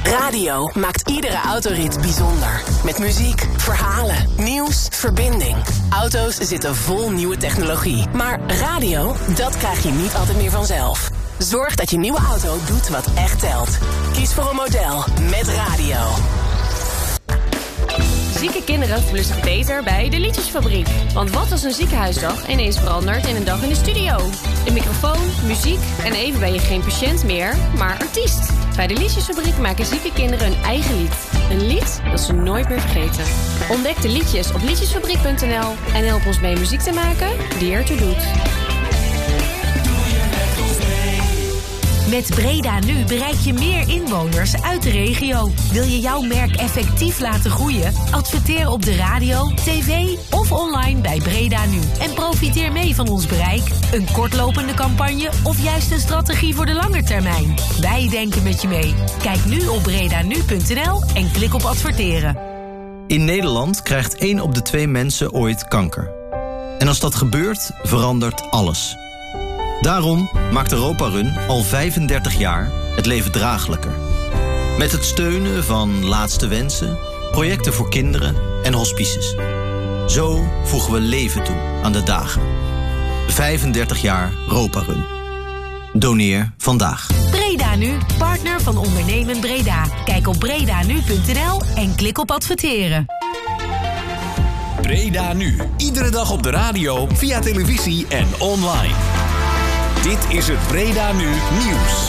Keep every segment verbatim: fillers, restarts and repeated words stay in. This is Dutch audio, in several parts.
Radio maakt iedere autorit bijzonder. Met muziek, verhalen, nieuws, verbinding. Auto's zitten vol nieuwe technologie. Maar radio, dat krijg je niet altijd meer vanzelf. Zorg dat je nieuwe auto doet wat echt telt. Kies voor een model met radio. Zieke kinderen voelen zich beter bij de Liedjesfabriek. Want wat als een ziekenhuisdag ineens verandert in een dag in de studio? Een microfoon, muziek en even ben je geen patiënt meer, maar artiest. Bij de Liedjesfabriek maken zieke kinderen hun eigen lied. Een lied dat ze nooit meer vergeten. Ontdek de liedjes op liedjesfabriek punt n l en help ons mee muziek te maken die ertoe doet. Met Breda Nu bereik je meer inwoners uit de regio. Wil je jouw merk effectief laten groeien? Adverteer op de radio, tv of online bij Breda Nu. En profiteer mee van ons bereik, een kortlopende campagne of juist een strategie voor de lange termijn. Wij denken met je mee. Kijk nu op breda nu punt n l en klik op adverteren. In Nederland krijgt één op de twee mensen ooit kanker. En als dat gebeurt, verandert alles. Daarom maakt Europa Run al vijfendertig jaar het leven draaglijker. Met het steunen van Laatste Wensen, projecten voor kinderen en hospices. Zo voegen we leven toe aan de dagen. vijfendertig jaar Europa Run. Doneer vandaag. Breda Nu, partner van Ondernemen Breda. Kijk op breda nu punt n l en klik op adverteren. Breda Nu. Iedere dag op de radio, via televisie en online. Dit is het Breda Nu Nieuws.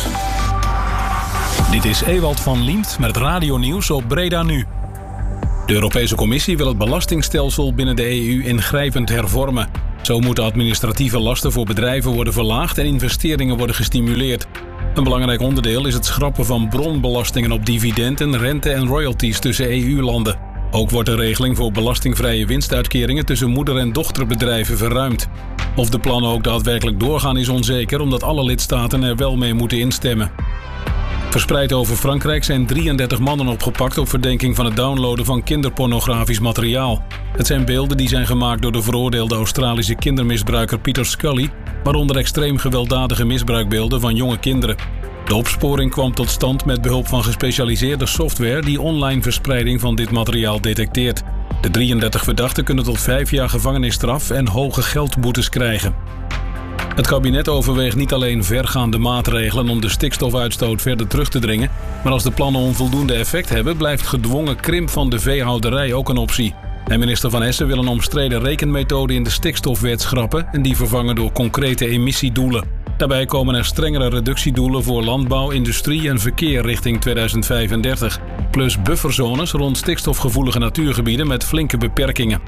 Dit is Ewald van Liemt met het radionieuws op Breda Nu. De Europese Commissie wil het belastingstelsel binnen de E U ingrijpend hervormen. Zo moeten administratieve lasten voor bedrijven worden verlaagd en investeringen worden gestimuleerd. Een belangrijk onderdeel is het schrappen van bronbelastingen op dividenden, rente en royalties tussen E U-landen. Ook wordt de regeling voor belastingvrije winstuitkeringen tussen moeder- en dochterbedrijven verruimd. Of de plannen ook daadwerkelijk doorgaan is onzeker, omdat alle lidstaten er wel mee moeten instemmen. Verspreid over Frankrijk zijn drieëndertig mannen opgepakt op verdenking van het downloaden van kinderpornografisch materiaal. Het zijn beelden die zijn gemaakt door de veroordeelde Australische kindermisbruiker Peter Scully, waaronder extreem gewelddadige misbruikbeelden van jonge kinderen. De opsporing kwam tot stand met behulp van gespecialiseerde software die online verspreiding van dit materiaal detecteert. De drieëndertig verdachten kunnen tot vijf jaar gevangenisstraf en hoge geldboetes krijgen. Het kabinet overweegt niet alleen vergaande maatregelen om de stikstofuitstoot verder terug te dringen, maar als de plannen onvoldoende effect hebben, blijft gedwongen krimp van de veehouderij ook een optie. En minister Van Essen wil een omstreden rekenmethode in de stikstofwet schrappen en die vervangen door concrete emissiedoelen. Daarbij komen er strengere reductiedoelen voor landbouw, industrie en verkeer richting tweeduizend vijfendertig. Plus bufferzones rond stikstofgevoelige natuurgebieden met flinke beperkingen.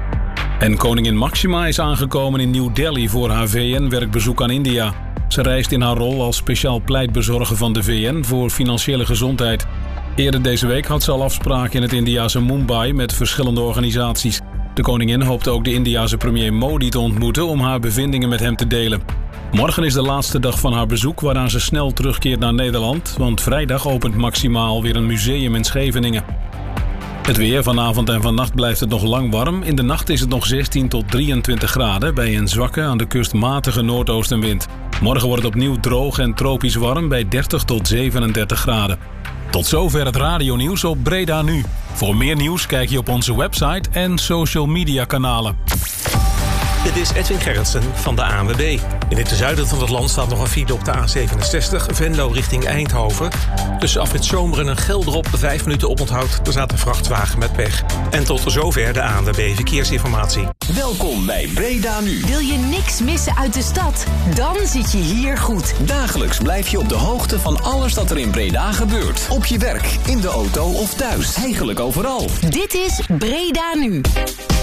En koningin Maxima is aangekomen in New Delhi voor haar V N-werkbezoek aan India. Ze reist in haar rol als speciaal pleitbezorger van de V N voor financiële gezondheid. Eerder deze week had ze al afspraken in het Indiase Mumbai met verschillende organisaties. De koningin hoopte ook de Indiase premier Modi te ontmoeten om haar bevindingen met hem te delen. Morgen is de laatste dag van haar bezoek, waarna ze snel terugkeert naar Nederland, want vrijdag opent Maxima weer een museum in Scheveningen. Het weer, vanavond en vannacht blijft het nog lang warm. In de nacht is het nog zestien tot drieëntwintig graden bij een zwakke, aan de kust matige noordoostenwind. Morgen wordt het opnieuw droog en tropisch warm bij dertig tot zevenendertig graden. Tot zover het radionieuws op Breda Nu. Voor meer nieuws kijk je op onze website en social media kanalen. Dit is Edwin Gerritsen van de A N W B. In het zuiden van het land staat nog een file op de A zevenenzestig, Venlo richting Eindhoven. Tussen afrit Zomeren en Gelderop vijf minuten oponthoud. Er staat een vrachtwagen met pech. En tot zover de A N W B Verkeersinformatie. Welkom bij Breda Nu. Wil je niks missen uit de stad? Dan zit je hier goed. Dagelijks blijf je op de hoogte van alles dat er in Breda gebeurt. Op je werk, in de auto of thuis. Eigenlijk overal. Dit is Breda Nu.